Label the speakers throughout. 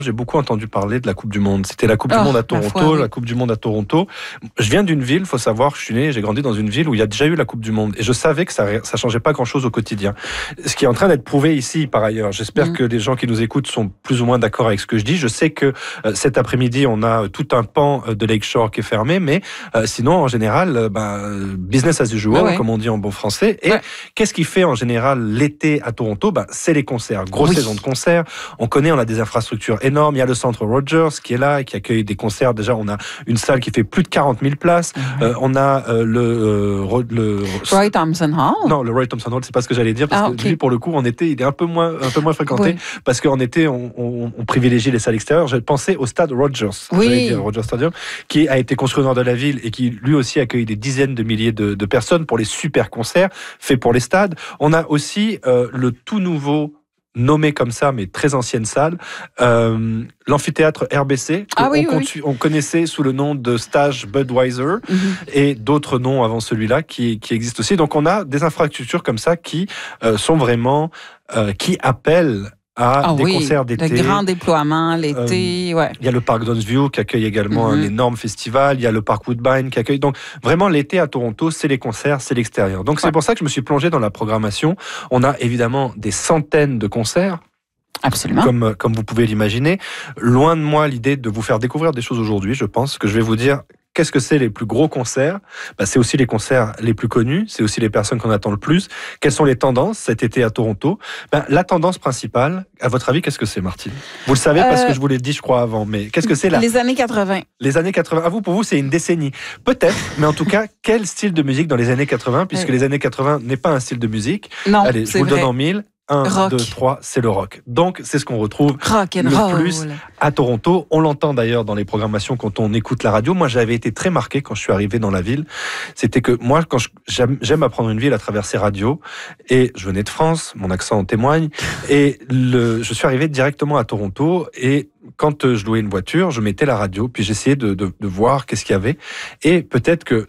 Speaker 1: J'ai beaucoup entendu parler de la Coupe du Monde. C'était la Coupe du Monde à Toronto, la Coupe du Monde à Toronto. Je viens d'une ville, il faut savoir, je suis né, j'ai grandi dans une ville où il y a déjà eu la Coupe du Monde. Et je savais que ça changeait pas grand-chose au quotidien. Ce qui est en train d'être prouvé ici, par ailleurs. J'espère que les gens qui nous écoutent sont plus ou moins d'accord avec ce que je dis. Je sais que cet après-midi, on a tout un pan de Lakeshore qui est fermé, mais sinon, en général, business as usual, comme on dit en bon français. Et qu'est-ce qui fait en général l'été à Toronto? C'est les concerts. Grosse saison de concerts. On a des infrastructures énorme. Il y a le centre Rogers qui est là et qui accueille des concerts. Déjà, on a une salle qui fait plus de 40 000 places. On a le
Speaker 2: Roy Thompson Hall.
Speaker 1: Non, le Roy Thompson Hall, c'est pas ce que j'allais dire parce que lui, pour le coup, en été, il est un peu moins fréquenté parce qu'en été, on privilégie les salles extérieures. Je pensais au stade Rogers, j'allais dire Rogers Stadium, qui a été construit au nord de la ville et qui lui aussi accueille des dizaines de milliers de personnes pour les super concerts faits pour les stades. On a aussi le tout nouveau nommé comme ça, mais très ancienne salle, l'amphithéâtre RBC, on connaissait sous le nom de Stage Budweiser, et d'autres noms avant celui-là qui existent aussi. Donc on a des infrastructures comme ça qui sont vraiment, qui appellent à des concerts d'été.
Speaker 2: Le grand déploiement l'été,
Speaker 1: Il y a le parc Downsview qui accueille également un énorme festival. Il y a le parc Woodbine qui accueille. Donc vraiment, l'été à Toronto, c'est les concerts, c'est l'extérieur. Donc c'est pour ça que je me suis plongé dans la programmation. On a évidemment des centaines de concerts.
Speaker 2: Absolument.
Speaker 1: Comme vous pouvez l'imaginer. Loin de moi l'idée de vous faire découvrir des choses aujourd'hui. Je pense que je vais vous dire qu'est-ce que c'est les plus gros concerts. C'est aussi les concerts les plus connus. C'est aussi les personnes qu'on attend le plus. Quelles sont les tendances cet été à Toronto? La tendance principale, à votre avis, qu'est-ce que c'est, Martine? Vous le savez parce que je vous l'ai dit, je crois, avant. Mais qu'est-ce que c'est là?
Speaker 2: Les années 80.
Speaker 1: Les années 80. Pour vous, c'est une décennie. Peut-être, mais en tout cas, quel style de musique dans les années 80? Puisque les années 80 n'est pas un style de musique.
Speaker 2: Non,
Speaker 1: allez, je vous le donne en 1000. 1, 2, 3, c'est le rock. Donc, c'est ce qu'on retrouve le plus à Toronto. On l'entend d'ailleurs dans les programmations quand on écoute la radio. Moi, j'avais été très marqué quand je suis arrivé dans la ville. C'était que moi, quand j'aime apprendre une ville à travers ses radios, et je venais de France, mon accent en témoigne, et je suis arrivé directement à Toronto, et quand je louais une voiture, je mettais la radio, puis j'essayais de voir qu'est-ce qu'il y avait. Et peut-être que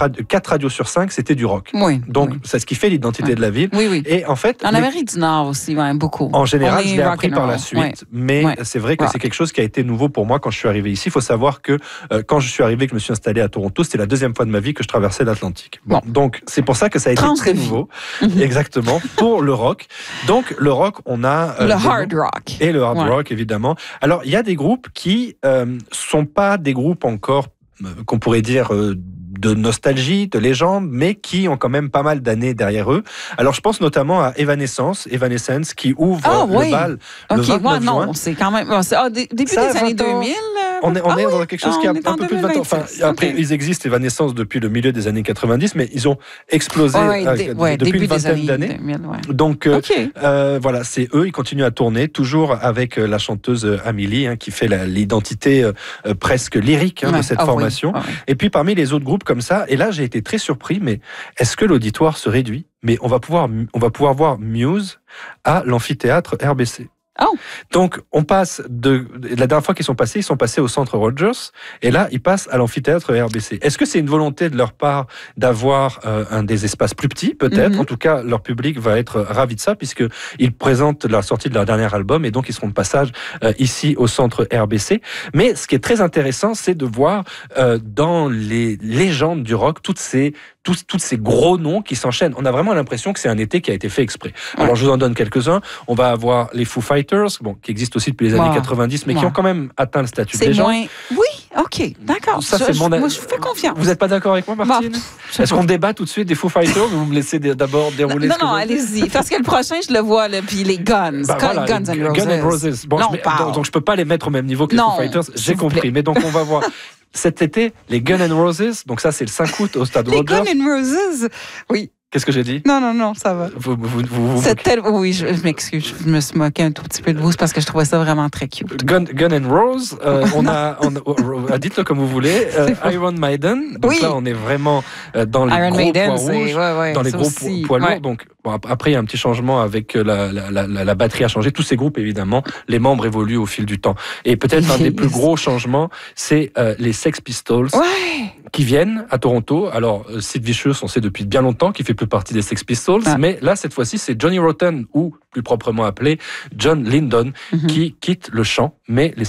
Speaker 1: 4 radios sur 5, c'était du rock. Donc, c'est ce qui fait l'identité de la ville. Et en fait,
Speaker 2: en Amérique du Nord aussi, beaucoup.
Speaker 1: En général, je l'ai appris par la suite. Mais c'est vrai que c'est quelque chose qui a été nouveau pour moi quand je suis arrivé ici. Il faut savoir que quand je suis arrivé, que je me suis installé à Toronto, c'était la deuxième fois de ma vie que je traversais l'Atlantique. Donc, c'est pour ça que ça a été très nouveau. Exactement. Pour le rock. Donc, le rock, on a...
Speaker 2: le hard rock.
Speaker 1: Et le hard rock, évidemment. Alors, il y a des groupes qui sont pas des groupes encore qu'on pourrait dire de nostalgie, de légende, mais qui ont quand même pas mal d'années derrière eux. Alors je pense notamment à Evanescence qui ouvre le bal le 29 juin.
Speaker 2: C'est quand même début des années 2000.
Speaker 1: On est dans quelque chose qui a un peu plus de 20 ans. Enfin, après, ils existent, Evanescence, depuis le milieu des années 90, mais ils ont explosé depuis une vingtaine d'années. 2000, Donc, voilà, c'est eux, ils continuent à tourner, toujours avec la chanteuse Amélie, qui fait l'identité presque lyrique de cette formation. Et puis, parmi les autres groupes comme ça, et là, j'ai été très surpris, mais est-ce que l'auditoire se réduit? Mais on va pouvoir voir Muse à l'amphithéâtre RBC. Donc, on passe la dernière fois qu'ils sont passés au centre Rogers, et là, ils passent à l'amphithéâtre RBC. Est-ce que c'est une volonté de leur part d'avoir un des espaces plus petits? Peut-être. En tout cas, leur public va être ravi de ça, puisqu'ils présentent la sortie de leur dernier album, et donc ils seront de passage ici au centre RBC. Mais ce qui est très intéressant, c'est de voir dans les légendes du rock, tous ces gros noms qui s'enchaînent. On a vraiment l'impression que c'est un été qui a été fait exprès. Alors, je vous en donne quelques-uns. On va avoir les Foo Fighters, qui existent aussi depuis les années 90, mais qui ont quand même atteint le statut de légende.
Speaker 2: Oui, ok, d'accord. Moi, je vous fais confiance.
Speaker 1: Vous n'êtes pas d'accord avec moi, Martine? Est-ce qu'on débat tout de suite des Foo Fighters ou vous me laissez d'abord dérouler
Speaker 2: Non, allez-y. Parce que le prochain, je le vois, puis les Guns. Guns and Roses.
Speaker 1: Bon, donc, je ne peux pas les mettre au même niveau que les Foo Fighters. J'ai compris. Mais donc, on va voir... Cet été, les Guns N' Roses, donc ça c'est le 5 août au Stade Rogers.
Speaker 2: Les Guns N' Roses, oui.
Speaker 1: Qu'est-ce que j'ai dit?
Speaker 2: Non, ça va. Oui, je m'excuse, je me suis moqué un tout petit peu de vous, parce que je trouvais ça vraiment très cute.
Speaker 1: Gun and Rose, dites-le comme vous voulez, Iron Maiden, donc là on est vraiment dans les
Speaker 2: Iron
Speaker 1: gros
Speaker 2: Maiden,
Speaker 1: poids rouges, dans les gros poids lourds, donc après il y a un petit changement avec la batterie a changé, tous ces groupes évidemment, les membres évoluent au fil du temps. Et peut-être un des plus gros changements, c'est les Sex Pistols, qui viennent à Toronto. Alors Sid Vicious, on sait depuis bien longtemps, qui fait peu partie des Sex Pistols, mais là, cette fois-ci, c'est Johnny Rotten, ou plus proprement appelé John Lydon, qui quitte le chant, mais les